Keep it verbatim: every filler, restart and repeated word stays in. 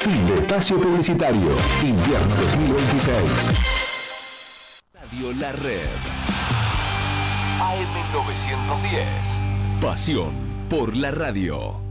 Fin de espacio publicitario. Invierno dos mil veintiséis. Radio La Red. A M novecientos diez. Pasión por la radio.